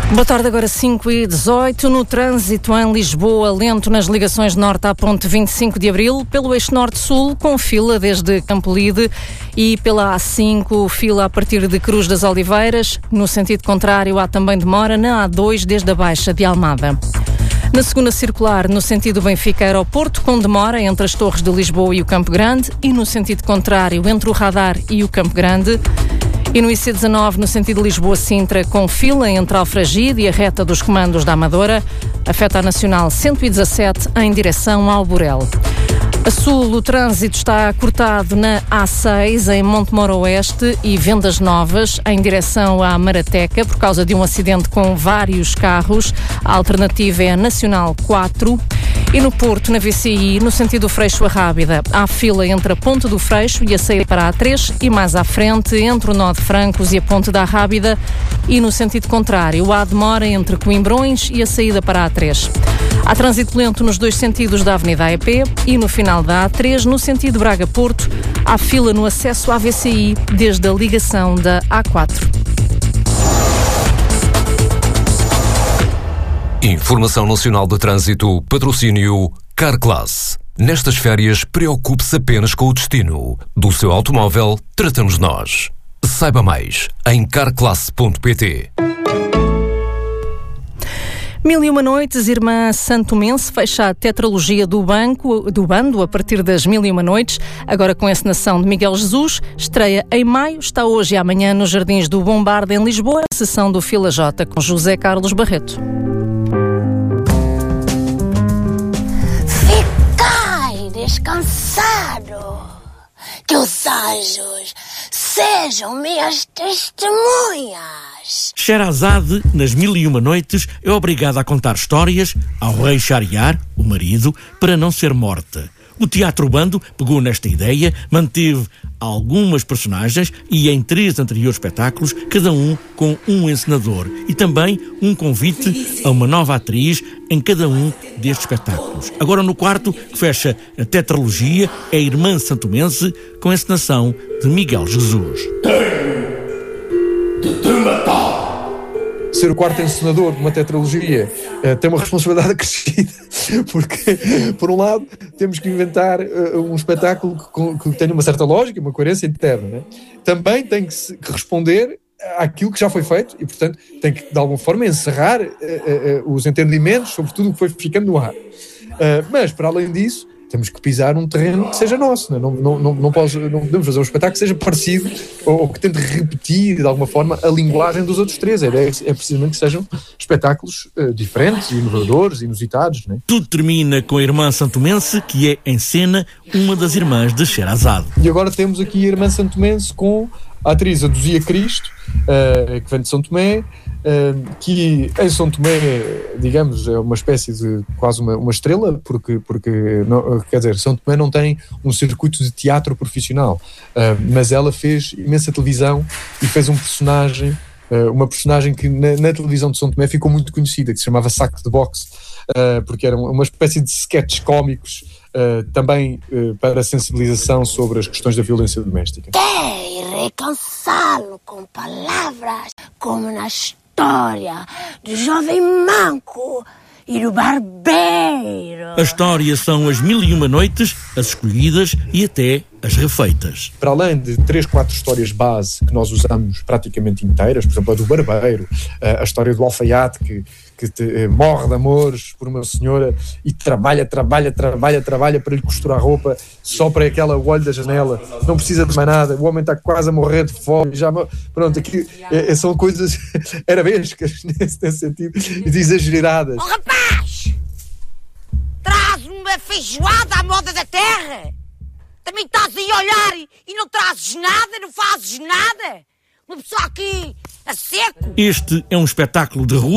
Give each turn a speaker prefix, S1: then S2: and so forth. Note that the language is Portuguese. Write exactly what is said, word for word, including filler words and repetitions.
S1: Boa tarde, agora cinco e dezoito. No trânsito em Lisboa, lento nas ligações norte à ponte vinte e cinco de abril, pelo eixo norte-sul, com fila desde Campolide, e pela A cinco, fila a partir de Cruz das Oliveiras. No sentido contrário, há também demora na A dois, desde a Baixa de Almada. Na segunda circular, no sentido Benfica-Aeroporto, com demora entre as Torres de Lisboa e o Campo Grande, e no sentido contrário, entre o Radar e o Campo Grande. E no I C dezanove, no sentido Lisboa-Sintra, com fila entre Alfragide e a reta dos comandos da Amadora, afeta a Nacional cento e dezassete em direção ao Borel. A sul, o trânsito está cortado na A seis, em Montemor Oeste, e Vendas Novas, em direção à Marateca, por causa de um acidente com vários carros. A alternativa é a Nacional quatro. E no Porto, na V C I, no sentido Freixo a Rábida, há fila entre a Ponte do Freixo e a saída para a A três, e mais à frente, entre o Nó de Francos e a Ponte da Rábida. E no sentido contrário, há demora entre Coimbrões e a saída para a A três. Há trânsito lento nos dois sentidos da Avenida A E P, e no final da A três, no sentido Braga-Porto, há fila no acesso à V C I desde a ligação da A quatro.
S2: Informação Nacional de Trânsito, patrocínio Carclass. Nestas férias, preocupe-se apenas com o destino. Do seu automóvel, tratamos nós. Saiba mais em carclass ponto pt.
S1: Mil e uma noites, Irmã Santomense fecha a tetralogia do, banco, do bando a partir das Mil e uma noites, agora com a encenação de Miguel Jesus. Estreia em maio, está hoje e amanhã nos Jardins do Bombarde, em Lisboa, a sessão do Fila J com José Carlos Barreto.
S3: Ficai descansado, que os anjos sejam minhas testemunhas.
S4: Sherazade, nas Mil e Uma Noites, é obrigada a contar histórias ao rei Shahriar, o marido, para não ser morta. O Teatro Bando pegou nesta ideia, manteve algumas personagens e em três anteriores espetáculos, cada um com um encenador, e também um convite a uma nova atriz em cada um destes espetáculos. Agora no quarto, que fecha a tetralogia, é a Irmã Santomense, com a encenação de Miguel Jesus.
S5: De te matar. Ser o quarto encenador de uma tetralogia uh, tem uma responsabilidade acrescida, porque, por um lado, temos que inventar uh, um espetáculo que, que tenha uma certa lógica, uma coerência interna, né? Também tem que, se, que responder àquilo que já foi feito e, portanto, tem que, de alguma forma, encerrar uh, uh, uh, os entendimentos sobre tudo o que foi ficando no ar. Uh, mas, para além disso, temos que pisar um terreno que seja nosso, não, não, não, não, posso, não podemos fazer um espetáculo que seja parecido ou, ou que tente repetir, de alguma forma, a linguagem dos outros três. É, é precisamente que sejam espetáculos uh, diferentes, inovadores, inusitados. Né?
S4: Tudo termina com a Irmã Santomense, que é, em cena, uma das irmãs de Sherazade.
S5: E agora temos aqui a Irmã Santomense com a atriz Aduzia Cristo, uh, que vem de São Tomé, uh, que em São Tomé, digamos, é uma espécie de quase uma, uma estrela, porque, porque não, quer dizer, São Tomé não tem um circuito de teatro profissional, uh, mas ela fez imensa televisão e fez um personagem, uh, uma personagem que na, na televisão de São Tomé ficou muito conhecida, que se chamava Saco de Boxe, uh, porque era uma espécie de sketches cómicos, Uh, também uh, para sensibilização sobre as questões da violência doméstica.
S3: Quer reconciliá-lo com palavras como na história do jovem manco e do barbeiro.
S4: A história são as Mil e Uma Noites, as escolhidas e até as refeitas.
S5: Para além de três, quatro histórias base que nós usamos praticamente inteiras, por exemplo a do barbeiro, a história do alfaiate que, que te, morre de amores por uma senhora e trabalha, trabalha, trabalha, trabalha para lhe costurar a roupa só para aquela olho da janela, não precisa de mais nada, o homem está quase a morrer de fome, já, pronto, aqui é, são coisas arabescas nesse, nesse sentido, e exageradas.
S3: Oh rapaz, traz uma feijoada à moda da terra. Também estás aí a olhar e, e não trazes nada, não fazes nada? Uma pessoa aqui a seco?
S4: Este é um espetáculo de rua